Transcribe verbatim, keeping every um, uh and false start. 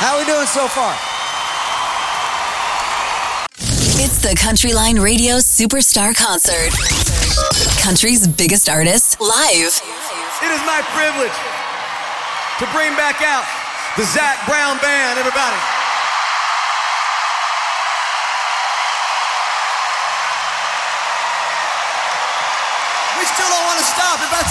How we doing so far? It's the Country Line Radio Superstar Concert. Country's biggest artists live. It is my privilege to bring back out the Zac Brown Band, everybody. We still don't want to stop. If that's